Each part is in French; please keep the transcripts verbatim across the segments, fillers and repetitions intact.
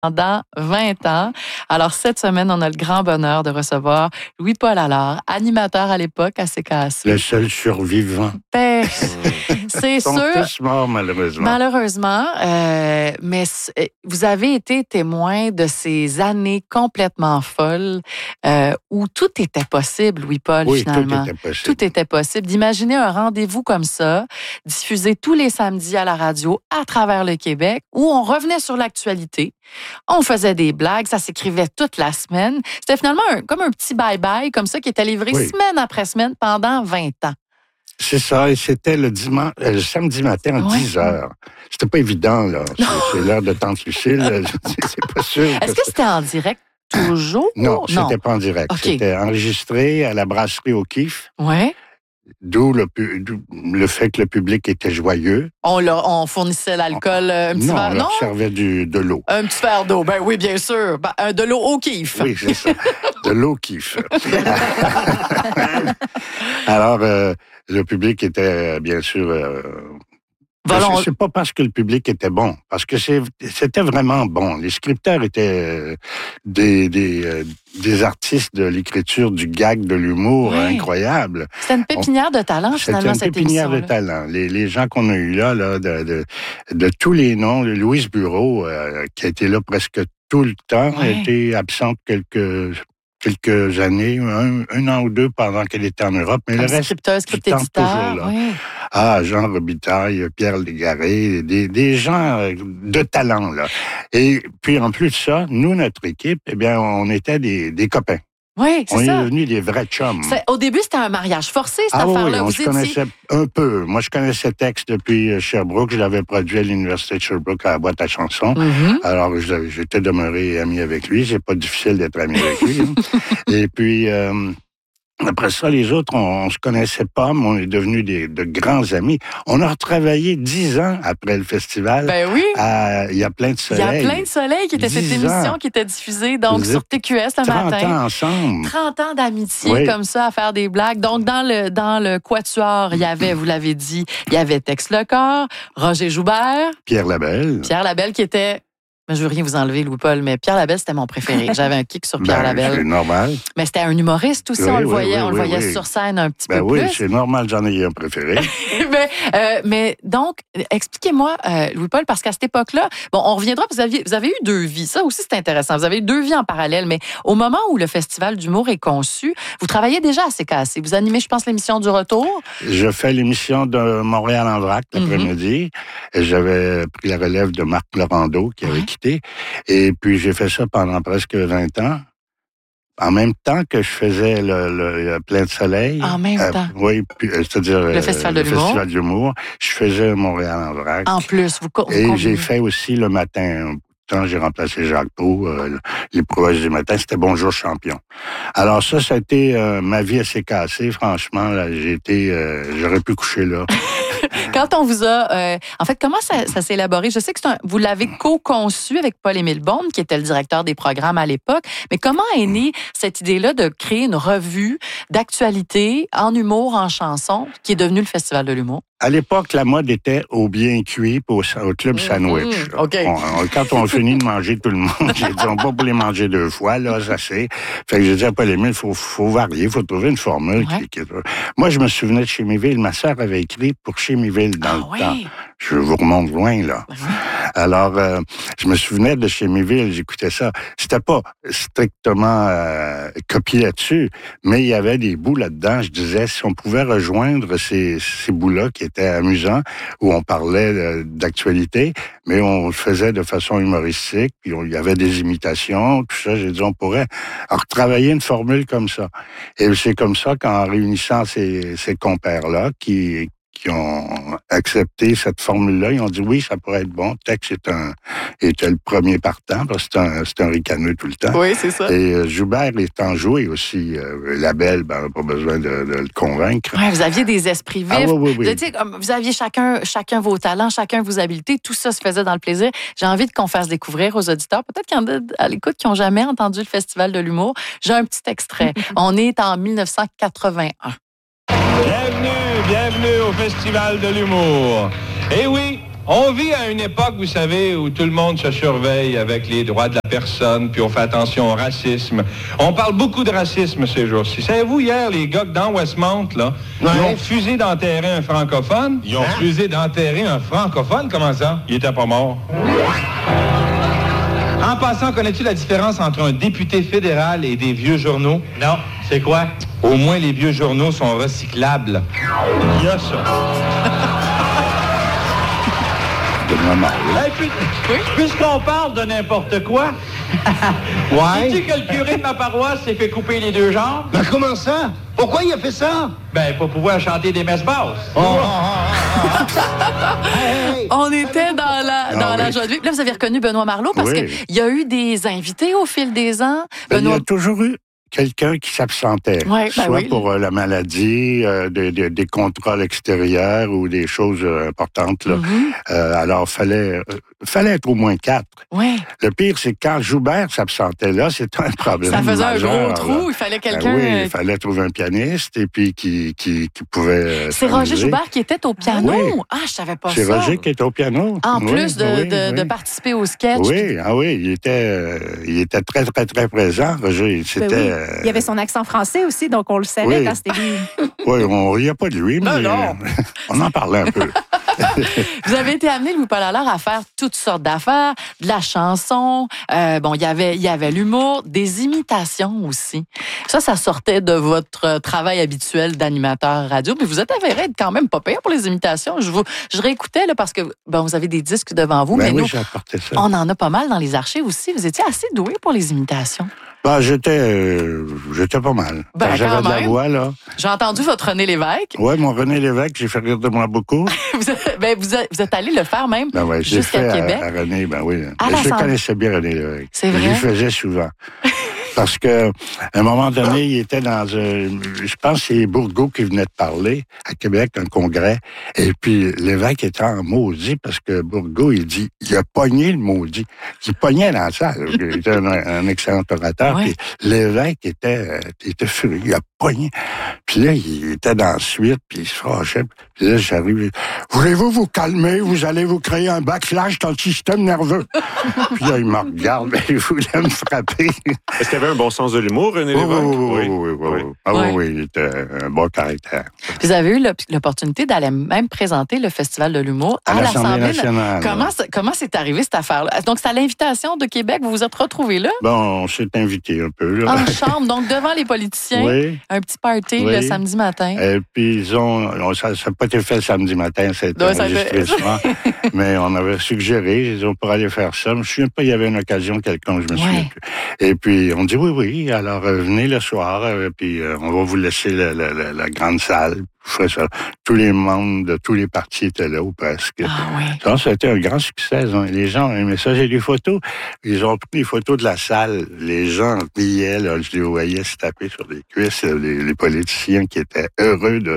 pendant vingt ans. Alors, cette semaine, on a le grand bonheur de recevoir Louis-Paul Allard, animateur à l'époque à C K A C. Le seul survivant. Ben, c'est Ils sont sûr. tous morts, malheureusement. Malheureusement, euh, mais vous avez été témoin de ces années complètement folles euh, où tout était possible, Louis-Paul, oui, finalement. tout était possible. Tout était possible. D'imaginer un rendez-vous comme ça, diffusé tous les samedis à la radio à travers le Québec, où on revenait sur l'actualité. On faisait des blagues, ça s'écrivait toute la semaine. C'était finalement un, comme un petit bye-bye, comme ça, qui était livré oui. semaine après semaine pendant vingt ans. C'est ça, et c'était le dimanche, le samedi matin à ouais. dix heures. C'était pas évident, là. C'est, c'est l'heure de Tante Lucille. C'est pas sûr. Est-ce que c'était en direct toujours? Non, c'était non. pas en direct. Okay. C'était enregistré à la brasserie O'Keeffe. Oui. D'où le, d'où le fait que le public était joyeux. On, leur, on fournissait l'alcool, un petit non, verre, on leur non? servait du, de l'eau. Un petit verre d'eau, ben oui, bien sûr. Ben, de l'eau O'Keeffe. Oui, c'est ça. De l'eau O'Keeffe. Alors, euh, le public était, bien sûr... Euh, Volon... C'est pas parce que le public était bon, parce que c'est, c'était vraiment bon. Les scripteurs étaient des, des, euh, des artistes de l'écriture, du gag, de l'humour, oui. incroyable. C'était une pépinière On, de talent, finalement, cette émission. C'était une pépinière de talent. Les, les gens qu'on a eus là, là de, de, de tous les noms, Louise Bureau, euh, qui a été là presque tout le temps, oui. a été absente quelques... quelques années, un, un an ou deux pendant qu'elle était en Europe, mais Comme le reste scripteur, script éditeur, là. Oui. Ah, Jean Robitaille, Pierre Légaré, des, des gens de talent, là. Et puis, en plus de ça, nous, notre équipe, eh bien, on était des, des copains. Oui, c'est on ça. On est devenus des vrais chums. C'est, au début, c'était un mariage forcé, cette ah, affaire-là. Oui, on Vous se étiez... connaissait un peu. Moi, je connaissais Tex depuis Sherbrooke. Je l'avais produit à l'Université de Sherbrooke à la boîte à chansons. Mm-hmm. Alors, j'étais demeuré ami avec lui. C'est pas difficile d'être ami avec lui. Hein. Et puis... Euh, Après ça, les autres, on, on se connaissait pas, mais on est devenus des, de grands amis. On a retravaillé dix ans après le festival. Ben oui. Il y a plein de soleil. Il y a plein de soleil qui était cette émission ans. Qui était diffusée donc Vous sur T Q S le trente matin. trente ans ensemble. trente ans d'amitié oui. comme ça à faire des blagues. Donc dans le dans le quatuor, il y avait, vous l'avez dit, il y avait Tex Lecor, Roger Joubert, Pierre Labelle. Pierre Labelle qui était Je veux rien vous enlever, Louis-Paul, mais Pierre Labelle, c'était mon préféré. J'avais un kick sur Pierre ben, Labelle. C'est normal. Mais c'était un humoriste aussi, oui, on le oui, voyait, oui, on le oui, voyait oui. sur scène un petit ben peu oui, plus. Oui, c'est normal, j'en ai un préféré. mais, euh, mais donc, expliquez-moi, euh, Louis-Paul, parce qu'à cette époque-là, bon, on reviendra, vous aviez, vous avez eu deux vies. Ça aussi, c'est intéressant. Vous avez eu deux vies en parallèle, mais au moment où le Festival d'humour est conçu, vous travaillez déjà à C K A C. Vous animez, je pense, l'émission du retour. Je fais l'émission de Montréal en vrac l'après-midi. Mm-hmm. J'avais pris la relève de Marc Laurando, qui avait ouais. quitté. Et puis, j'ai fait ça pendant presque vingt ans. En même temps que je faisais le, le, le plein de soleil. En même euh, temps. Oui, puis, c'est-à-dire le Festival euh, de le l'humour. Festival de l'humour. Je faisais Montréal en vrac. En plus, vous, vous Et combinez. j'ai fait aussi le matin. Quand j'ai remplacé Jacques Pau, euh, les prouesses du matin, c'était Bonjour Champion. Alors ça, ça a été euh, ma vie à C K A C. Franchement, là, j'ai été, euh, j'aurais pu coucher là. Quand on vous a... Euh, en fait, comment ça, ça s'est élaboré? Je sais que c'est un, vous l'avez co-conçu avec Paul-Émile Beaune, qui était le directeur des programmes à l'époque, mais comment est née cette idée-là de créer une revue d'actualité en humour, en chanson, qui est devenue le Festival de l'humour? À l'époque, la mode était au bien cuit au, au club sandwich. Mmh, okay. on, on, quand on finit de manger tout le monde, j'ai dit, on va pas les manger deux fois, là, ça c'est. Fait que j'ai dit à Paul-Émile, il faut, faut varier, il faut trouver une formule. Ouais. Qui, qui... Moi, je me souvenais de Chémiville. Ma sœur avait écrit pour Chémiville dans ah, le oui. temps. Je vous remonte loin, là. Oui. Alors, euh, je me souvenais de Chémiville, j'écoutais ça. C'était pas strictement euh, copié là-dessus, mais il y avait des bouts là-dedans. Je disais, si on pouvait rejoindre ces, ces bouts-là qui étaient amusants, où on parlait euh, d'actualité, mais on le faisait de façon humoristique, puis il y avait des imitations, tout ça. J'ai dit, on pourrait retravailler une formule comme ça. Et c'est comme ça qu'en réunissant ces, ces compères-là, qui qui ont accepté cette formule-là. Ils ont dit oui, ça pourrait être bon. Tex est un, était le premier partant, parce que c'est un, c'est un ricaneux tout le temps. Oui, c'est ça. Et euh, Joubert est enjoué aussi. Euh, Labelle, ben, on n'a pas besoin de, de le convaincre. Ouais, vous aviez des esprits vifs. Ah, oui, oui, oui. Vous, étiez, vous aviez chacun, chacun vos talents, chacun vos habiletés. Tout ça se faisait dans le plaisir. J'ai envie qu'on fasse découvrir aux auditeurs, peut-être qu'il y en a à l'écoute qui n'ont jamais entendu le Festival de l'humour. J'ai un petit extrait. On est en dix-neuf cent quatre-vingt-un. Bienvenue, bienvenue au Festival de l'humour. Et oui, On vit à une époque, vous savez, où tout le monde se surveille avec les droits de la personne, puis on fait attention au racisme. On parle beaucoup de racisme ces jours-ci. Savez-vous, hier, les gars dans Westmount, là, ouais. ils ont refusé d'enterrer un francophone. Ils ont hein? refusé d'enterrer un francophone? Comment ça? Il était pas mort. En passant, connais-tu la différence entre un député fédéral et des vieux journaux? Non. C'est quoi? Au moins, les vieux journaux sont recyclables. Il y a ça. Hey, puis, oui? Puisqu'on parle de n'importe quoi, ouais. sais-tu que le curé de ma paroisse s'est fait couper les deux jambes? Ben comment ça? Pourquoi il a fait ça? Ben, pour pouvoir chanter des messes basses. Oh, oh, oh, oh. hey. On était dans la, dans ah, la oui. joie de vivre. Là, vous avez reconnu Benoît Marleau parce oui. qu'il y a eu des invités au fil des ans. Ben, Benoît... Il y a toujours eu quelqu'un qui s'absentait, ouais, ben soit oui. pour euh, la maladie, euh, de, de, des contrôles extérieurs ou des choses euh, importantes. Là. Mm-hmm. Euh, alors, fallait euh, fallait être au moins quatre. Ouais. Le pire, c'est que quand Joubert s'absentait là, c'était un problème. Ça faisait majeur, un gros trou. Là. Il fallait quelqu'un. Ben oui, il fallait trouver un pianiste et puis qui qui, qui pouvait. Euh, c'est Roger Joubert qui était au piano. Oui. Ah, je savais pas c'est ça. C'est Roger qui était au piano. En oui, plus de, oui, de, oui. de participer au sketch. Oui, ah oui, il était euh, il était très très très présent. Roger, c'était. Ben oui. euh... Il y avait son accent français aussi, donc on le savait oui. quand c'était lui. Oui, on riait pas de lui, mais non, non. on en parlait un peu. Vous avez été amené, Louis-Paul Allard, à faire toutes sortes d'affaires, de la chanson, euh, bon, il y avait, il y avait l'humour, des imitations aussi. Ça, ça sortait de votre travail habituel d'animateur radio, mais vous êtes avéré être quand même pas pire pour les imitations. Je vous, je réécoutais, là, parce que, bon, vous avez des disques devant vous, ben mais oui, nous, j'ai apporté ça. On en a pas mal dans les archives aussi. Vous étiez assez doué pour les imitations. Ben, j'étais, euh, j'étais pas mal. Ben, j'avais de la voix, là. J'ai entendu votre René Lévesque. Oui, mon René Lévesque, j'ai fait rire de moi beaucoup. vous, êtes, ben, vous, êtes, vous êtes allé le faire même ben ouais, jusqu'à Québec. À, à René, ben oui. À je la connaissais bien René Lévesque. C'est vrai? Je le faisais souvent. Parce que, à un moment donné, il était dans un, je pense que c'est Bourgault qui venait de parler à Québec, un congrès. Et puis, l'évêque était en maudit parce que Bourgault, il dit, il a pogné le maudit. Il pognait dans la salle. Il était un, un excellent orateur. Ouais. Puis l'évêque était, il était furieux. Il a pogné. Puis là, il était dans la suite, puis il se fâchait. Puis là, j'arrive. Voulez-vous vous calmer? Vous allez vous créer un backlash dans le système nerveux. Puis là, il me regarde, mais il voulait me frapper. Est-ce qu'il avait un bon sens de l'humour, René Lévesque? Oui, oui, oui, oui, oui, oui. Ah oui, oui, il était un bon caractère. Vous avez eu l'opportunité d'aller même présenter le Festival de l'humour à, à l'Assemblée nationale. Comment, comment c'est arrivé, cette affaire-là? Donc, c'est à l'invitation de Québec, vous vous êtes retrouvés là? Bon, on s'est invité un peu, là. En chambre, donc devant les politiciens, oui. Un petit party oui. le samedi matin. Et puis, ils ont... Ça n'a pas été fait le samedi matin, c'était ouais, enregistrement. Mais on avait suggéré, ils ont pour aller faire ça. Je me souviens pas, il y avait une occasion quelconque, je me souviens ouais. plus. Et puis, on dit oui, oui, alors euh, venez le soir, euh, puis euh, on va vous laisser la, la, la, la grande salle. Ça. Tous les membres de tous les partis étaient là, ou presque. Ah, oui. Ça, ça a été un grand succès. Hein. Les gens ont aimé ça. J'ai des photos. Ils ont pris des photos de la salle. Les gens riaient, là. Je les voyais se taper sur les cuisses. Les, les politiciens qui étaient heureux de,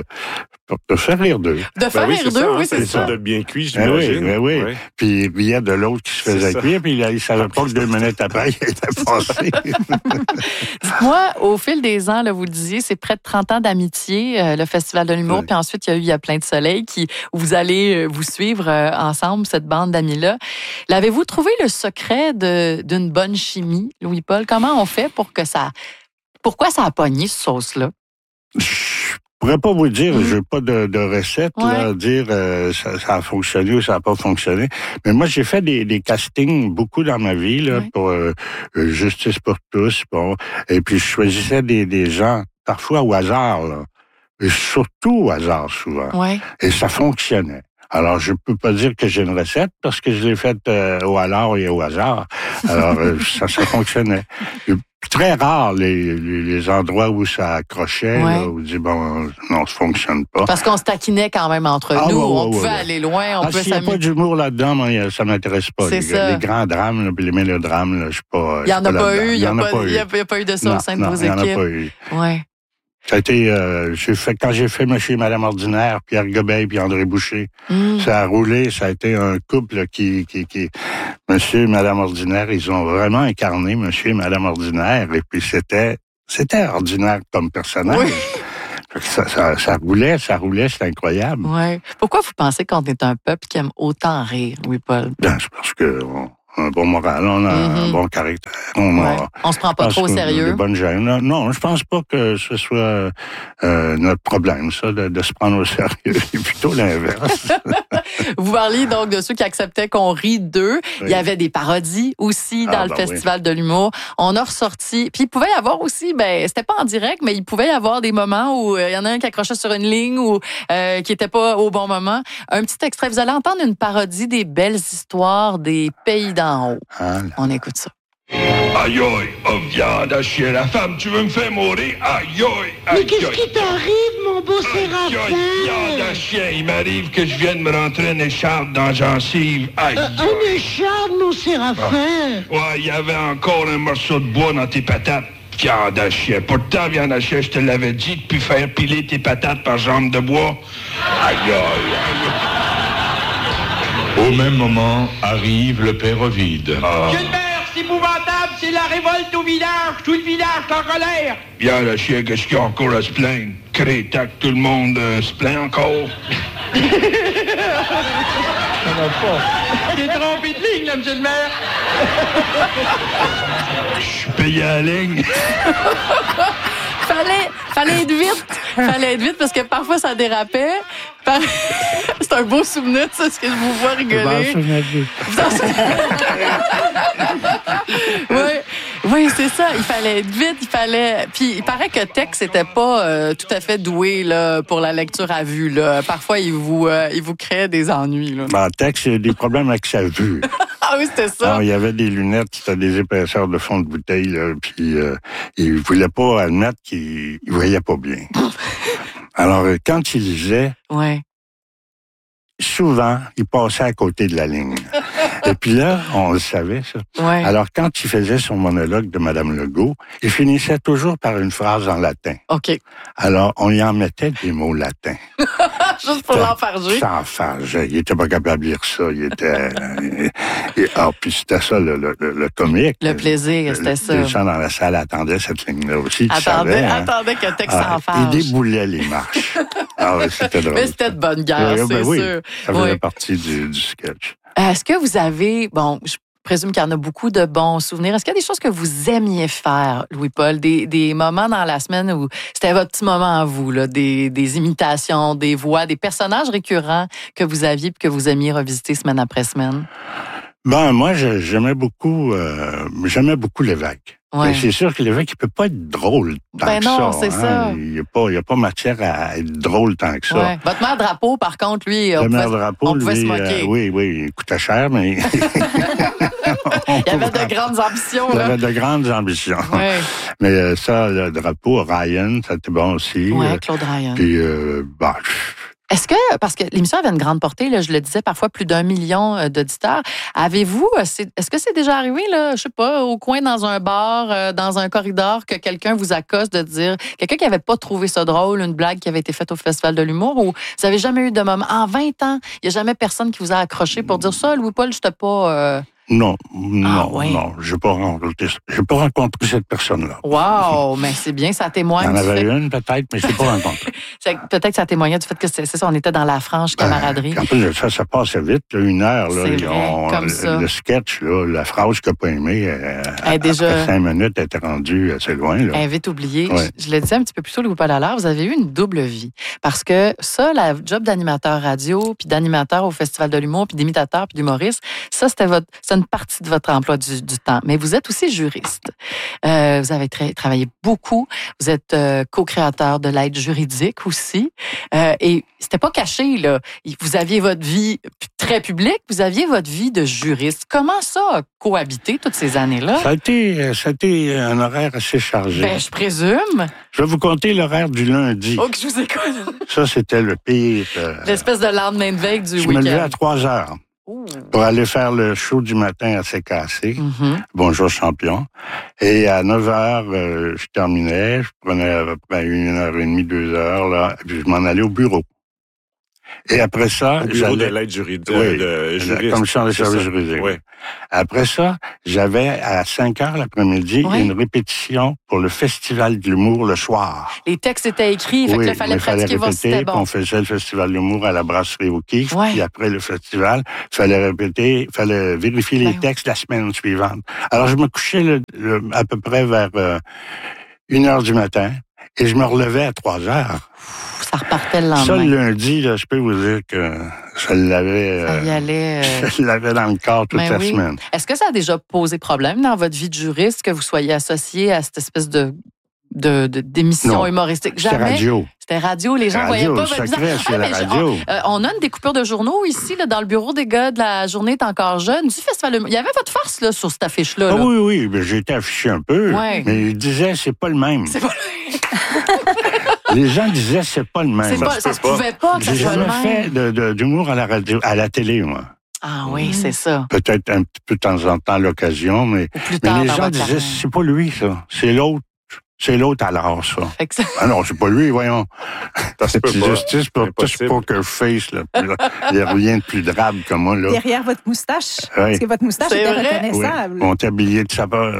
de faire rire d'eux. De faire ben rire d'eux, oui, c'est ça. De bien cuit, ben j'imagine. Oui, ben oui. oui. Puis ils riaient de l'autre qui se faisait cuire, puis il ne savait pas que deux minutes après, il était passé. Dites-moi, au fil des ans, là, vous le disiez, c'est près de trente ans d'amitié, euh, le Festival de l'humour, oui. Puis ensuite, il y a eu Il y a plein de soleil, qui, où vous allez euh, vous suivre euh, ensemble, cette bande d'amis-là. L'avez-vous trouvé le secret de, d'une bonne chimie, Louis-Paul? Comment on fait pour que ça... Pourquoi ça a pogné, ce sauce-là? Je pourrais pas vous dire, mmh. je n'ai pas de, de recette, ouais. là, dire euh, ça, ça a fonctionné ou ça n'a pas fonctionné. Mais moi, j'ai fait des, des castings beaucoup dans ma vie, là, ouais. pour euh, Justice pour tous. Bon. Et puis, je choisissais des, des gens, parfois au hasard, là. Et surtout au hasard, souvent. Ouais. Et ça fonctionnait. Alors, je peux pas dire que j'ai une recette parce que je l'ai faite euh, au hasard et au hasard. Alors, euh, ça, ça fonctionnait. Très rare les, les, les endroits où ça accrochait, ouais. là, où on dit, bon, non, ça fonctionne pas. Parce qu'on se taquinait quand même entre ah, nous, ouais, ouais, on pouvait ouais. aller loin, on ah, pouvait s'il n'y a pas d'humour là-dedans, moi, ça m'intéresse pas. Les, les grands drames, là, puis les mélodrames, là, je suis pas. Il n'y en a pas eu, il n'y a, a, a pas eu de ça non, au sein de vos équipes. Il n'y en a pas eu. Ouais. Ça a été, euh, j'ai fait, quand j'ai fait Monsieur et Madame Ordinaire, Pierre Gobeil puis André Boucher, mm. ça a roulé, ça a été un couple qui, qui, qui, Monsieur et Madame Ordinaire, ils ont vraiment incarné Monsieur et Madame Ordinaire, et puis c'était, c'était ordinaire comme personnage. Oui. Ça, ça, ça roulait, ça roulait, c'est incroyable. Ouais. Pourquoi vous pensez qu'on est un peuple qui aime autant rire, Louis-Paul? Ben, c'est parce que on a un bon moral, on a mm-hmm. un bon caractère. On, ouais. a, on se prend pas trop au sérieux. Des bonnes gènes. Non, non, je pense pas que ce soit euh, notre problème, ça, de, de se prendre au sérieux. C'est plutôt l'inverse. Vous parliez donc de ceux qui acceptaient qu'on rit d'eux. Oui. Il y avait des parodies aussi dans ah, le ben Festival oui. de l'humour. On a ressorti. Puis il pouvait y avoir aussi, ben c'était pas en direct, mais il pouvait y avoir des moments où il euh, y en a un qui accrochait sur une ligne ou euh, qui était pas au bon moment. Un petit extrait. Vous allez entendre une parodie des belles histoires des pays d'en haut. Ah, on écoute ça. Aïe aïe, oh viande à chier, la femme, tu veux me faire mourir? Aïe aïe, aïe. Mais qu'est-ce qui t'arrive, mon beau Séraphin? Aïe aïe, viande à chien, il m'arrive que je vienne me rentrer une écharpe dans la gencive. Aïe aïe. Euh, une écharpe, mon Séraphin? Ah. Ouais, il y avait encore un morceau de bois dans tes patates. Viande à chien. Pourtant, viande à chien, je te l'avais dit, depuis faire piler tes patates par jambe de bois. Aïe aïe, aïe. Au même moment, arrive le père Ovide. Ah. C'est épouvantable, c'est la révolte au village, tout le village est en colère. Bien, le chien, qu'est-ce qu'il y a encore à se plaindre? Crétac, tout le monde euh, se plaint encore. Ça va pas. T'es trompé de ligne, là, monsieur le maire. Je suis payé à la ligne. Fallait, fallait être vite. Fallait être vite parce que parfois ça dérapait. Par... C'est un beau souvenir, ça, ce que je vous vois rigoler. Vous en souvenez? Oui, oui, c'est ça. Il fallait être vite, il fallait. Puis il paraît que Tex n'était pas euh, tout à fait doué là pour la lecture à vue. Là. Parfois, il vous, euh, il vous créait des ennuis. Là. Ben, Tex, il y a des problèmes avec sa vue. Ah oui, c'était ça. Alors, il y avait des lunettes, c'était des épaisseurs de fond de bouteille, là, puis euh, il voulait pas admettre qu'il il voyait pas bien. Alors, quand il lisait, ouais. souvent, il passait à côté de la ligne. Et puis là, on le savait, ça. Ouais. Alors, quand il faisait son monologue de Mme Legault, il finissait toujours par une phrase en latin. OK. Alors, on y en mettait des mots latins. Juste pour l'enfarger. S'enfarger. Il était pas capable de lire ça. Il était... et, ah, puis c'était ça, le, le, le comique. Le plaisir, le, c'était ça. Les gens dans la salle attendaient cette ligne-là aussi. Attendez, savais, hein? attendez que Tex ah, s'enfarge. Il déboulait les marches. Ah oui, c'était drôle. Mais c'était de bonne guerre, oui, c'est ben oui, sûr. Ça faisait oui. partie du, du sketch. Est-ce que vous avez... Bon, je présume qu'il y en a beaucoup de bons souvenirs. Est-ce qu'il y a des choses que vous aimiez faire, Louis-Paul? Des, des moments dans la semaine où c'était votre petit moment à vous, là, des, des imitations, des voix, des personnages récurrents que vous aviez et que vous aimiez revisiter semaine après semaine? Ben, moi, j'aimais beaucoup, euh, j'aimais beaucoup l'évêque. Ouais. Mais c'est sûr que l'évêque, il peut pas être drôle tant ben que non, ça. c'est hein. ça. Il n'y a pas, il y a pas matière à être drôle tant que ça. Ouais. Votre mère Drapeau, par contre, lui, Le on maire pouvait, Drapeau, on pouvait lui, se moquer. Euh, oui, oui, il coûtait cher, mais... il y avait de grandes ambitions. Il y là. avait de grandes ambitions. Ouais. Mais euh, ça, le Drapeau, Ryan, ça c'était bon aussi. Oui, Claude Ryan. Puis, euh, bah... Est-ce que, parce que l'émission avait une grande portée, là, je le disais, parfois plus d'un million d'auditeurs, avez-vous, est-ce que c'est déjà arrivé, là, je sais pas, au coin dans un bar, dans un corridor, que quelqu'un vous accoste de dire, quelqu'un qui n'avait pas trouvé ça drôle, une blague qui avait été faite au Festival de l'humour, ou vous n'avez jamais eu de moment, en vingt ans, il n'y a jamais personne qui vous a accroché pour dire ça, Louis-Paul, je n'étais pas... Euh... Non, non, ah, ouais. non, j'ai pas rencontré, j'ai pas rencontré cette personne-là. Wow, mais c'est bien, ça témoigne. Il y en avait fait... une peut-être, mais je l'ai pas rencontrée. Peut-être que ça témoignait du fait que c'est, c'est ça, on était dans la franche camaraderie. Ben, en plus, ça, ça passait vite, là, une heure. Là, c'est vrai, on, comme le, ça. le sketch, là, la phrase qu'il n'a pas aimée, euh, elle déjà... après cinq minutes, elle était rendue assez loin. Là. Elle est vite oubliée. Ouais. Je, je le disais un petit peu plus tôt, Louis-Paul Allard, vous avez eu une double vie. Parce que ça, la job d'animateur radio, puis d'animateur au Festival de l'humour, puis d'imitateur, puis d'humoriste, ça, c'était votre, c'est une partie de votre emploi du, du temps. Mais vous êtes aussi juriste. Euh, vous avez tra- travaillé beaucoup. Vous êtes euh, co-créateur de l'aide juridique aussi. Euh, et c'était pas caché, là. Vous aviez votre vie très publique, vous aviez votre vie de juriste. Comment ça a cohabité toutes ces années-là? Ça a été, ça a été un horaire assez chargé. Ben, je présume. Je vais vous compter l'horaire du lundi. Oh, que je vous écoute. Ça, c'était le pire. Euh, L'espèce de lendemain de veille du je week-end. Je me levais à trois heures. Ouh. Pour aller faire le show du matin à C K C. Mm-hmm. Bonjour champion. Et à neuf heures, euh, je terminais. Je prenais à peu près une heure et demie, deux heures, là. Puis je m'en allais au bureau. Et après ça, Au bureau de j'allais... l'aide juridique, Oui, de la juriste. commission des c'est services ça. juridiques. Oui. Après ça, j'avais à cinq heures l'après-midi Oui. une répétition pour le Festival de l'humour le soir. Les textes étaient écrits, fait que Oui, là, il fallait mais pratiquer voir si répéter, c'était puis bon. on faisait le Festival de l'humour à la brasserie au Kiff, Ouais. puis après le festival, il fallait répéter, il fallait vérifier les Ben textes la semaine suivante. Alors, je me couchais le- le- à peu près vers euh, une heure du matin et je me relevais à trois heures. Ça repartait le lendemain. Ça, le lundi, là, je peux vous dire que je l'avais, Ça y euh, allait. euh, je l'avais dans le corps toute Ben la oui. semaine. Est-ce que ça a déjà posé problème dans votre vie de juriste que vous soyez associé à cette espèce de, de, de- d'émission Non. humoristique? C'était Jamais. radio. C'était radio, les gens ne voyaient Radio, pas le votre secret, visage. c'est la mais je- radio. On, euh, on a une découpure de journaux ici, là, dans le bureau des gars de la journée est encore jeune, du festival. Il y avait votre face là, sur cette affiche-là. Ah là. oui, oui, ben, j'ai été affiché un peu, Ouais. mais ils disaient c'est pas le même. C'est pas, Les gens disaient c'est pas le même. c'est pas- ça se pouvait pas que ça J'ai soit le jamais même. fait de, de- d'humour à la radio, à la télé, moi. Ah oui, c'est ça. Peut-être un petit peu de temps en temps à l'occasion, mais, Ou plus mais tard les dans gens votre disaient carrière. c'est pas lui, ça. C'est l'autre. C'est l'autre alors, ça. Fait que ça- Ah non, c'est pas lui, voyons. Ça se peut C'est pas. justice pour Impossible. poker face, là. Puis là, il n'y a rien de plus drabe que moi, là. Derrière votre moustache. Oui. Parce que votre moustache C'est était vrai? Oui. reconnaissable. Mon tablier de sapeur.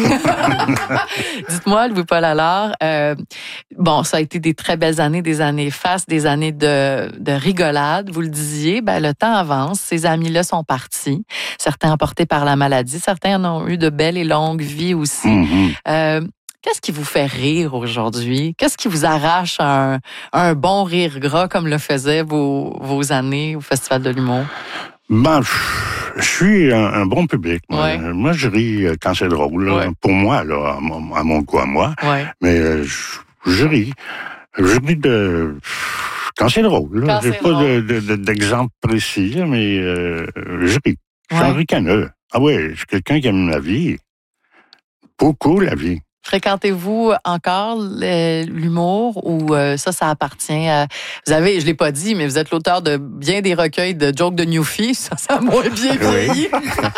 Dites-moi, Louis-Paul Allard, euh, bon, ça a été des très belles années, des années fastes, des années de, de rigolade. Vous le disiez, ben, le temps avance. Ces amis-là sont partis. Certains emportés par la maladie. Certains en ont eu de belles et longues vies aussi. Mhm. Euh, Qu'est-ce qui vous fait rire aujourd'hui? Qu'est-ce qui vous arrache un, un bon rire gras comme le faisaient vos, vos années au Festival de l'humour? Ben, pff, je suis un, un bon public. Moi, Ouais. Moi, je ris euh, quand c'est drôle. là. Ouais. Pour moi, là, à mon, à mon goût, à moi. Ouais. Mais euh, je, je ris. Je ris de... Quand c'est drôle. Là. Quand J'ai c'est pas de, drôle. de- de- d'exemple précis, là, mais euh, je ris. Je suis Ouais. un ricaneux. Ah oui, je suis quelqu'un qui aime la vie. Beaucoup la vie. Fréquentez-vous encore le- l'humour ou euh, ça, ça appartient à... Vous avez, je l'ai pas dit, mais vous êtes l'auteur de bien des recueils de jokes de Newfie. Ça, ça a moins bien vieilli.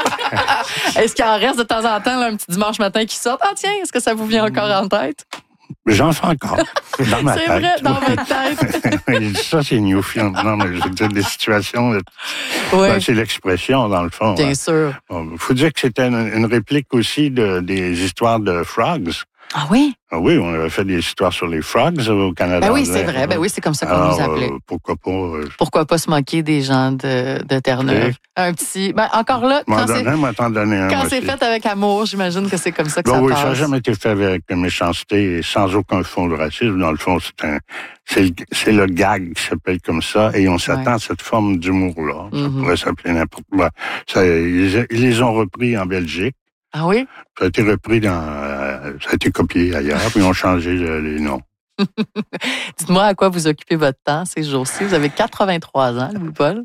Est-ce qu'il en reste de temps en temps là, un petit dimanche matin qui sort? Ah tiens, est-ce que ça vous vient encore en tête? J'en fais encore. Dans ma C'est tête. vrai, dans votre tête. Ça, c'est Newfield. Non, mais je veux dire, des situations... là, Oui, ben, c'est l'expression, dans le fond. bien hein. sûr. Il faut dire que c'était une, une réplique aussi de, des histoires de Frogs. Ah oui? Ah oui, on avait fait des histoires sur les Frogs au Canada. Ben oui, c'est vrai. Ben oui, c'est comme ça qu'on Alors, nous appelait. euh, pourquoi pas... euh, Pourquoi pas se moquer des gens de, de Terre-Neuve? Oui. Un petit... Ben, encore là, m'en quand c'est, donner, moi, t'en donner un. quand moi c'est aussi. fait avec amour, j'imagine que c'est comme ça que Ben ça oui, passe. ça n'a jamais été fait avec méchanceté et sans aucun fond de racisme. Dans le fond, c'est un, c'est le, c'est le gag qui s'appelle comme ça et on s'attend Ouais. à cette forme d'humour-là. Ça Mhm. pourrait s'appeler n'importe quoi. Ça, ils, ils les ont repris en Belgique. Ah oui? Ça a été repris dans, euh, ça a été copié ailleurs, puis ils ont changé le- les noms. Dites-moi à quoi vous occupez votre temps ces jours-ci. Vous avez quatre-vingt-trois ans, Louis-Paul.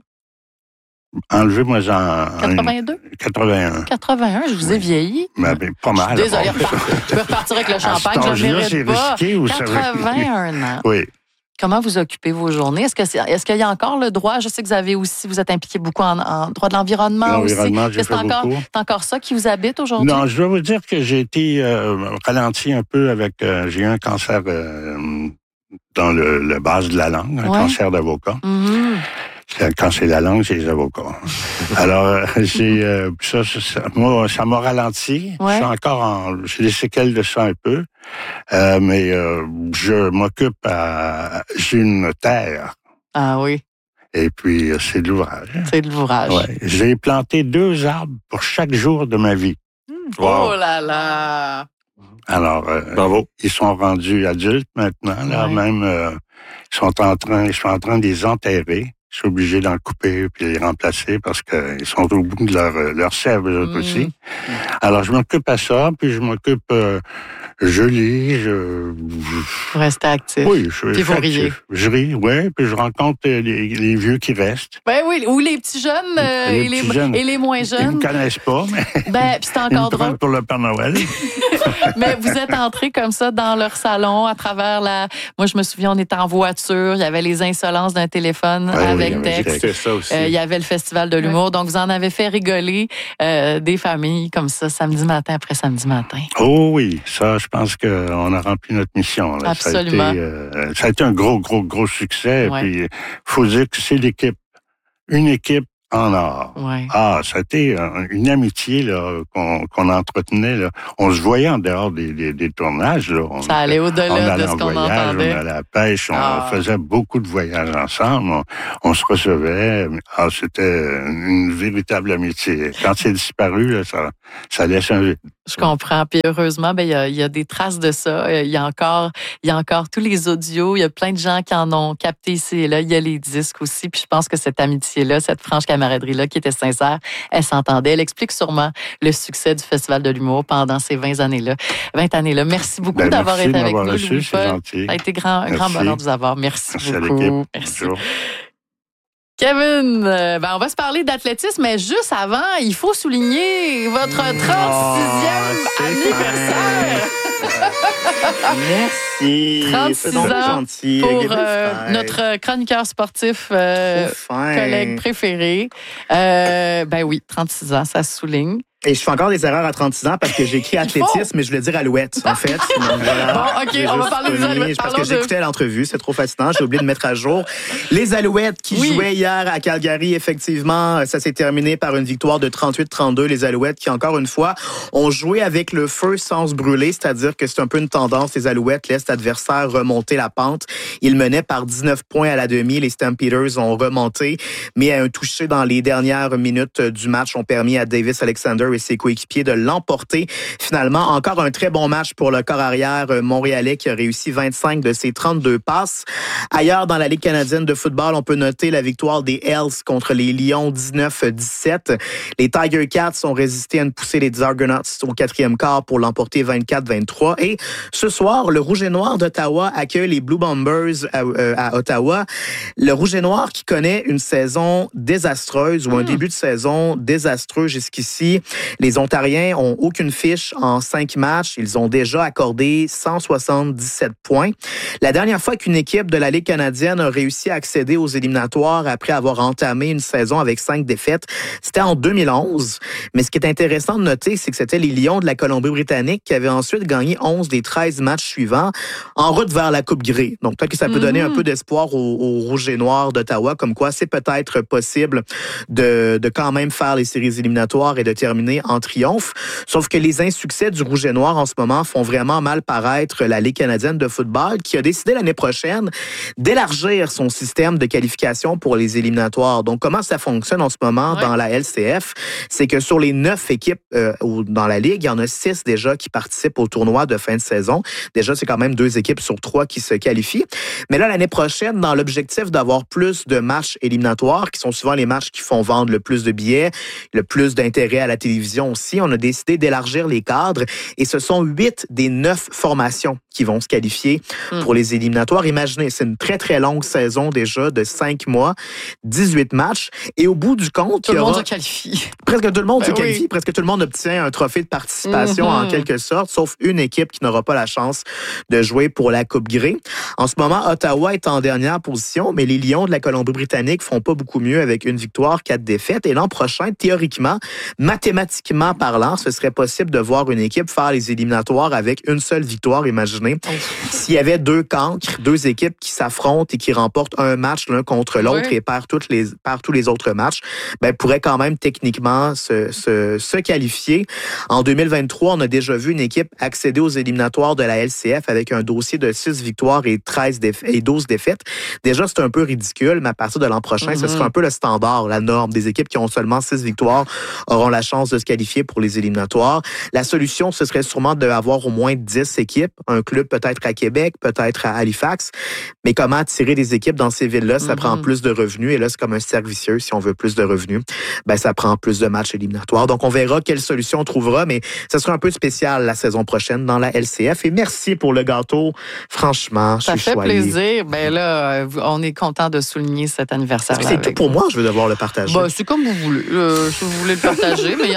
Enlevez-moi en, en quatre-vingt-deux? quatre-vingt-un. quatre-vingt-un, je vous ai vieilli. Ben, ben, pas mal. Désolée, bon. je peux repartir avec le À cet champagne, je âge-là, ne c'est mérite pas. risqué, vous savez. quatre-vingt-un ans. Oui. Comment vous occupez vos journées? Est-ce que c'est, est-ce qu'il y a encore le droit? Je sais que vous avez aussi, vous êtes impliqué beaucoup en, en droit de l'environnement aussi. L'environnement, j'ai Est-ce que fait c'est encore, beaucoup. c'est encore ça qui vous habite aujourd'hui? Non, je dois vous dire que j'ai été euh, ralenti un peu avec... euh, j'ai eu un cancer euh, dans le, le base de la langue, un Ouais. cancer d'avocat. Mhm. C'est- Quand c'est la langue, c'est les avocats. Alors, euh, j'ai euh, ça, ça, ça- moi, ça m'a ralenti. Ouais. Je suis encore en... J'ai des séquelles de ça un peu. Euh, mais euh, je m'occupe à... J'ai une terre. Ah oui, Et puis, euh, c'est de l'ouvrage. c'est de l'ouvrage. Ouais. J'ai planté deux arbres pour chaque jour de ma vie. Oh là là! Alors, euh, Bravo. ils sont rendus adultes maintenant. Là, Ouais. même, euh, ils sont en train, je suis en train de les enterrer. Je suis obligé d'en couper puis les remplacer parce qu'ils sont au bout de leur, euh, leur sève, eux autres Mm. aussi. Alors, je m'occupe à ça, puis je m'occupe, euh, je lis, je, Vous restez actif. oui, je, Puis je vous suis riez. actif. Je ris, oui, puis je rencontre les, les vieux qui restent. Ben oui, ou les petits jeunes, euh, Les et, les, petits jeunes. et les moins Ils jeunes. me connaissent pas, mais Ben, puis c'est ils me encore prennent drôle. pour le Père Noël. Mais vous êtes entrés comme ça dans leur salon à travers la... Moi, je me souviens, on était en voiture, il y avait les insolences d'un téléphone ouais, avec oui, texte. C'était ça aussi. Euh, il y avait le Festival de l'humour. Ouais. Donc, vous en avez fait rigoler euh, des familles comme ça, samedi matin après samedi matin. Oh oui, ça, je pense qu'on a rempli notre mission. Là. Absolument. Ça a été, euh, ça a été un gros, gros, gros succès. Ouais. Puis, il faut dire que c'est l'équipe, une équipe en or. Ouais. Ah, ça a été une amitié là, qu'on, qu'on entretenait. Là. On se voyait en dehors des, des, des tournages. Là. On, ça allait au-delà de ce qu'on voyage, entendait. On allait à la pêche, on ah. faisait beaucoup de voyages ensemble. On, on se recevait. Ah, c'était une véritable amitié. Quand c'est disparu, là, ça, ça laisse un vide. Je comprends. Puis heureusement, ben il y a, y a des traces de ça. Il y a encore, il y a encore tous les audios. Il y a plein de gens qui en ont capté ici et là. Il y a les disques aussi. Puis je pense que cette amitié-là, cette franche camaraderie-là, qui était sincère, elle s'entendait. Elle explique sûrement le succès du Festival de l'humour pendant ces vingt années-là. vingt années-là. Merci beaucoup ben, d'avoir merci été avec nous, reçu, Louis-Paul. C'est gentil. Ça a été grand, un grand bonheur de vous avoir. Merci, merci beaucoup. À l'équipe. Merci. Bonjour. Kevin, euh, ben on va se parler d'athlétisme, mais juste avant, il faut souligner votre trente-sixième oh, anniversaire. Merci. trente-six ans gentil. Pour euh, notre chroniqueur sportif, euh, collègue préféré. Euh, ben oui, trente-six ans, ça se souligne. Et je fais encore des erreurs à trente-six ans parce que j'ai écrit athlétisme, mais je voulais dire alouette, en fait. Donc, voilà. Bon, OK, on va parler des alouettes. Parce que j'écoutais l'entrevue, c'est trop fascinant. J'ai oublié de mettre à jour. Les Alouettes qui oui. jouaient hier à Calgary, effectivement, ça s'est terminé par une victoire de trente-huit trente-deux. Les Alouettes qui, encore une fois, ont joué avec le feu sans se brûler, c'est-à-dire que c'est un peu une tendance. Les Alouettes laissent l'adversaire remonter la pente. Ils menaient par dix-neuf points à la demi. Les Stampeders ont remonté, mais un toucher dans les dernières minutes du match ont permis à Davis Alexander et ses coéquipiers de l'emporter. Finalement, encore un très bon match pour le corps arrière montréalais qui a réussi vingt-cinq de ses trente-deux passes. Ailleurs, dans la Ligue canadienne de football, on peut noter la victoire des Hells contre les Lions dix-neuf dix-sept. Les Tiger Cats ont résisté à une poussée des Argonauts au quatrième quart pour l'emporter vingt-quatre vingt-trois. Et ce soir, le Rouge et Noir d'Ottawa accueille les Blue Bombers à, euh, à Ottawa. Le Rouge et Noir qui connaît une saison désastreuse ou un mmh. début de saison désastreux jusqu'ici. Les Ontariens ont aucune fiche en cinq matchs. Ils ont déjà accordé cent soixante-dix-sept points. La dernière fois qu'une équipe de la Ligue canadienne a réussi à accéder aux éliminatoires après avoir entamé une saison avec cinq défaites, c'était en deux mille onze. Mais ce qui est intéressant de noter, c'est que c'était les Lions de la Colombie-Britannique qui avaient ensuite gagné onze des treize matchs suivants en route vers la Coupe Grey. Donc peut-être que ça peut donner mm-hmm. un peu d'espoir aux, aux Rouges et Noirs d'Ottawa, comme quoi c'est peut-être possible de, de quand même faire les séries éliminatoires et de terminer en triomphe. Sauf que les insuccès du Rouge et Noir en ce moment font vraiment mal paraître la Ligue canadienne de football qui a décidé l'année prochaine d'élargir son système de qualification pour les éliminatoires. Donc, comment ça fonctionne en ce moment ouais. dans la L C F? C'est que sur les neuf équipes euh, dans la Ligue, il y en a six déjà qui participent au tournoi de fin de saison. Déjà, c'est quand même deux équipes sur trois qui se qualifient. Mais là, l'année prochaine, dans l'objectif d'avoir plus de matchs éliminatoires, qui sont souvent les matchs qui font vendre le plus de billets, le plus d'intérêt à la télévision aussi, on a décidé d'élargir les cadres et ce sont huit des neuf formations qui vont se qualifier mmh. pour les éliminatoires. Imaginez, c'est une très, très longue saison déjà de cinq mois, dix-huit matchs et au bout du compte... Tout le monde aura... se qualifie. Presque tout le monde ben se qualifie, oui. presque tout le monde obtient un trophée de participation mmh. en quelque sorte, sauf une équipe qui n'aura pas la chance de jouer pour la Coupe Grey. En ce moment, Ottawa est en dernière position, mais les Lions de la Colombie-Britannique font pas beaucoup mieux avec une victoire, quatre défaites. Et l'an prochain, théoriquement, mathématiquement parlant, ce serait possible de voir une équipe faire les éliminatoires avec une seule victoire, imaginez. Oh. S'il y avait deux cancres, deux équipes qui s'affrontent et qui remportent un match l'un contre l'autre oui. et perdent, toutes les, perdent tous les autres matchs, ben, pourraient quand même techniquement se, se, se qualifier. En deux mille vingt-trois, on a déjà vu une équipe accéder aux éliminatoires de la L C F avec un dossier de six victoires et treize défa- et douze défaites. Déjà, c'est un peu ridicule, mais à partir de l'an prochain, mm-hmm. ce sera un peu le standard, la norme. Des équipes qui ont seulement six victoires auront la chance de se qualifier pour les éliminatoires. La solution, ce serait sûrement d'avoir au moins dix équipes, un club peut-être à Québec, peut-être à Halifax, mais comment attirer des équipes dans ces villes-là, ça mm-hmm. prend plus de revenus, et là, c'est comme un cercle vicieux, si on veut plus de revenus, ben ça prend plus de matchs éliminatoires. Donc, on verra quelle solution on trouvera, mais ça sera un peu spécial la saison prochaine dans la L C F, et merci pour le gâteau, franchement, je ça suis fait choyé. Plaisir, ben là, on est content de souligner cet anniversaire-là. C'est tout pour moi, je veux devoir le partager. Ben, c'est comme vous voulez, euh, si vous voulez le partager, mais il y,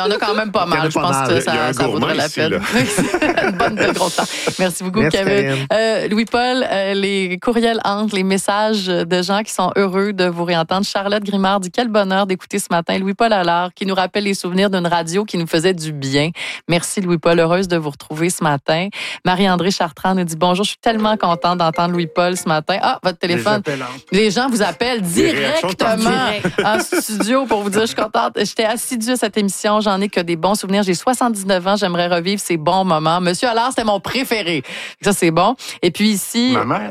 en a quand même pas mal. Je pense mal. que ça, ça vaudrait la peine. Une bonne belle grosse temps. Merci beaucoup, Merci, Kevin. Euh, Louis-Paul, euh, les courriels entrent, les messages de gens qui sont heureux de vous réentendre. Charlotte Grimard dit quel bonheur d'écouter ce matin Louis-Paul Allard, qui nous rappelle les souvenirs d'une radio qui nous faisait du bien. Merci, Louis-Paul. Heureuse de vous retrouver ce matin. Marie-André Chartrand nous dit bonjour. Je suis tellement contente d'entendre Louis-Paul ce matin. Ah, votre téléphone. Les, les gens vous appellent directement en studio pour vous dire je suis contente. J'étais assidue à cette émission. J'en ai que des bons souvenirs. J'ai soixante-dix-neuf ans. J'aimerais revivre ces bons moments. Monsieur Allard, c'était mon préféré. Ça, c'est bon. Et puis ici... Ma mère.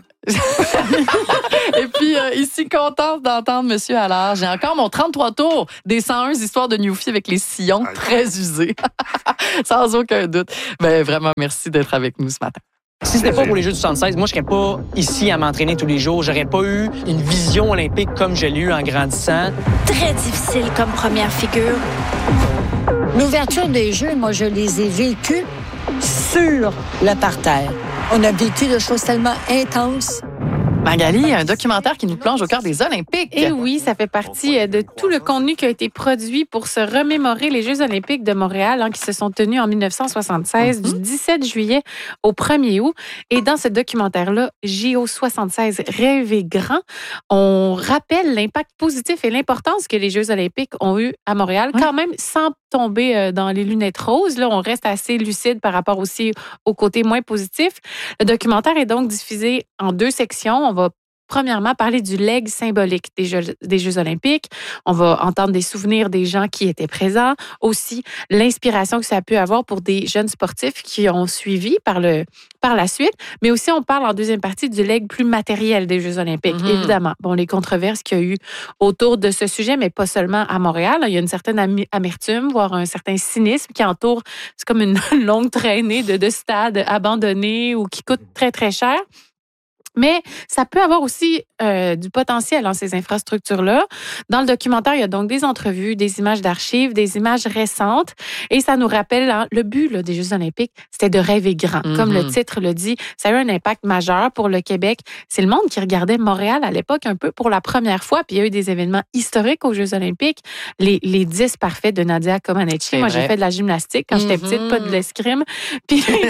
Et puis euh, ici, contente d'entendre Monsieur Allard. J'ai encore mon trente-trois tours des cent un histoires de Newfie avec les sillons très usés. Sans aucun doute. Ben, vraiment, merci d'être avec nous ce matin. Si c'était pas pour les Jeux du soixante-seize, moi, je serais pas ici à m'entraîner tous les jours. J'aurais pas eu une vision olympique comme je l'ai eu en grandissant. Très difficile comme première figure. L'ouverture des Jeux, moi, je les ai vécus sur le parterre. On a vécu des choses tellement intenses. Magali, un documentaire qui nous plonge au cœur des Olympiques. Et oui, ça fait partie de tout le contenu qui a été produit pour se remémorer les Jeux olympiques de Montréal hein, qui se sont tenus en dix-neuf cent soixante-seize, mm-hmm. du dix-sept juillet au premier août. Et dans ce documentaire-là, J O soixante-seize, Rêver grand, on rappelle l'impact positif et l'importance que les Jeux olympiques ont eu à Montréal, oui. quand même sans tomber dans les lunettes roses. Là, on reste assez lucide par rapport aussi au côté moins positif. Le documentaire est donc diffusé en deux sections. On va premièrement parler du legs symbolique des Jeux, des Jeux olympiques. On va entendre des souvenirs des gens qui étaient présents. Aussi, l'inspiration que ça a pu avoir pour des jeunes sportifs qui ont suivi par, le, par la suite. Mais aussi, on parle en deuxième partie du leg plus matériel des Jeux olympiques. Mm-hmm. Évidemment, bon, les controverses qu'il y a eu autour de ce sujet, mais pas seulement à Montréal. Il y a une certaine amertume, voire un certain cynisme qui entoure, c'est comme une longue traînée de, de stades abandonnés ou qui coûtent très, très cher. Mais ça peut avoir aussi euh, du potentiel dans ces infrastructures-là. Dans le documentaire, il y a donc des entrevues, des images d'archives, des images récentes. Et ça nous rappelle, hein, le but là, des Jeux olympiques, c'était de rêver grand. Mm-hmm. Comme le titre le dit, ça a eu un impact majeur pour le Québec. C'est le monde qui regardait Montréal à l'époque un peu pour la première fois. Puis il y a eu des événements historiques aux Jeux olympiques. Les, les dix parfaits de Nadia Comaneci. Moi, vrai. J'ai fait de la gymnastique quand mm-hmm. j'étais petite, pas de l'escrime. Puis c'était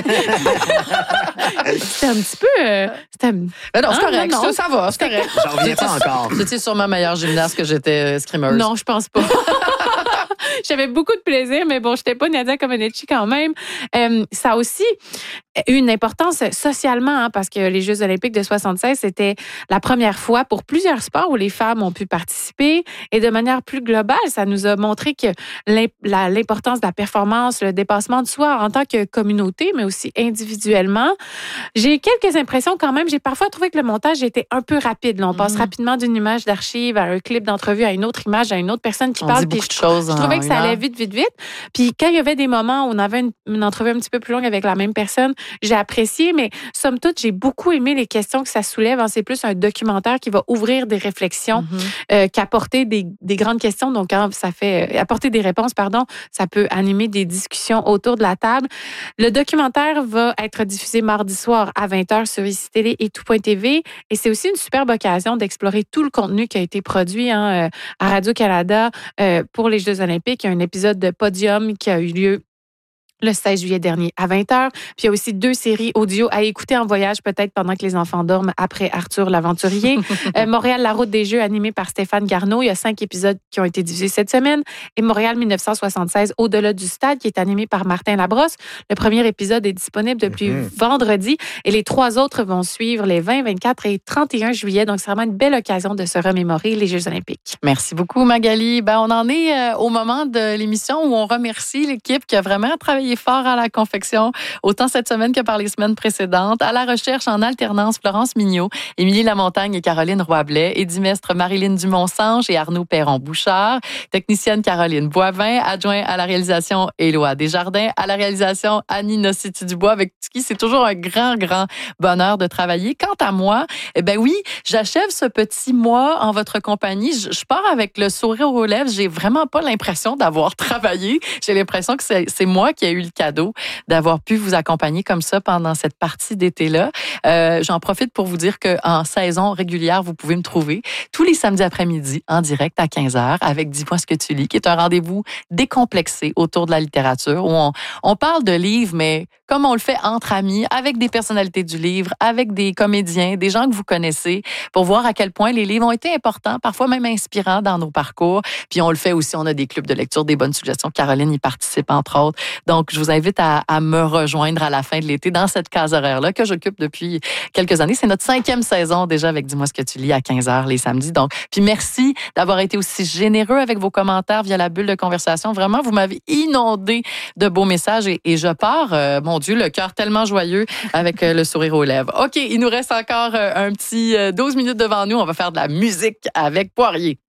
un petit peu... Euh, c'était un... Ben non, c'est ah, correct. Non, non. Ça, ça va, c'est correct. J'en reviens pas encore. J'étais sûrement meilleure gymnaste que j'étais escrimeuse. Non, je pense pas. J'avais beaucoup de plaisir, mais bon, je n'étais pas Nadia Comaneci quand même. Euh, ça a aussi eu une importance socialement, hein, parce que les Jeux olympiques de soixante-seize, c'était la première fois pour plusieurs sports où les femmes ont pu participer. Et de manière plus globale, ça nous a montré que l'importance de la performance, le dépassement de soi en tant que communauté, mais aussi individuellement. J'ai quelques impressions quand même. J'ai parfois trouvé que le montage était un peu rapide. Là, on passe mmh. rapidement d'une image d'archive à un clip d'entrevue à une autre image, à une autre personne qui on parle. Dit beaucoup de choses. Je trouvais que ça allait vite, vite, vite. Puis quand il y avait des moments où on avait une, une entrevue un petit peu plus longue avec la même personne, j'ai apprécié, mais somme toute, j'ai beaucoup aimé les questions que ça soulève. C'est plus un documentaire qui va ouvrir des réflexions mm-hmm. euh, qu'apporter des, des grandes questions. Donc, quand ça fait apporter des réponses, pardon, ça peut animer des discussions autour de la table. Le documentaire va être diffusé mardi soir à vingt heures sur I C Télé et tout point T V. Et c'est aussi une superbe occasion d'explorer tout le contenu qui a été produit hein, à Radio-Canada euh, pour les Jeux olympiques. Il y a un épisode de Podium qui a eu lieu le seize juillet dernier à vingt heures. Puis il y a aussi deux séries audio à écouter en voyage, peut-être pendant que les enfants dorment, après Arthur l'Aventurier. euh, Montréal, la route des Jeux, animée par Stéphane Garneau. Il y a cinq épisodes qui ont été diffusés cette semaine. Et Montréal dix-neuf cent soixante-seize, Au-delà du stade, qui est animé par Martin Labrosse. Le premier épisode est disponible depuis mm-hmm. vendredi. Et les trois autres vont suivre les vingt, vingt-quatre et trente et un juillet. Donc, c'est vraiment une belle occasion de se remémorer les Jeux olympiques. Merci beaucoup, Magali. Ben, on en est euh, au moment de l'émission où on remercie l'équipe qui a vraiment travaillé fort à la confection, autant cette semaine que par les semaines précédentes. À la recherche en alternance, Florence Mignot, Émilie Lamontagne et Caroline Roy-Blais, Édimestre Marilyn Dumont-Sange et Arnaud Perron-Bouchard, technicienne Caroline Boivin, adjoint à la réalisation Éloi Desjardins, à la réalisation Annie Nocity-Dubois, avec qui c'est toujours un grand, grand bonheur de travailler. Quant à moi, eh ben oui, j'achève ce petit mois en votre compagnie. Je, je pars avec le sourire aux lèvres. J'ai vraiment pas l'impression d'avoir travaillé. J'ai l'impression que c'est, c'est moi qui ai eu le cadeau d'avoir pu vous accompagner comme ça pendant cette partie d'été-là. Euh, j'en profite pour vous dire qu'en saison régulière, vous pouvez me trouver tous les samedis après-midi en direct à quinze heures avec Dis-moi ce que tu lis, qui est un rendez-vous décomplexé autour de la littérature où on, on parle de livres, mais comme on le fait entre amis, avec des personnalités du livre, avec des comédiens, des gens que vous connaissez, pour voir à quel point les livres ont été importants, parfois même inspirants dans nos parcours. Puis on le fait aussi, on a des clubs de lecture, des bonnes suggestions. Caroline y participe, entre autres. Donc, je vous invite à, à me rejoindre à la fin de l'été dans cette case horaire-là que j'occupe depuis quelques années. C'est notre cinquième saison déjà avec Dis-moi ce que tu lis à quinze heures les samedis. Donc, puis merci d'avoir été aussi généreux avec vos commentaires via la bulle de conversation. Vraiment, vous m'avez inondé de beaux messages et, et je pars, euh, mon Dieu, le cœur tellement joyeux avec euh, le sourire aux lèvres. OK, il nous reste encore euh, un petit euh, douze minutes devant nous. On va faire de la musique avec Poirier.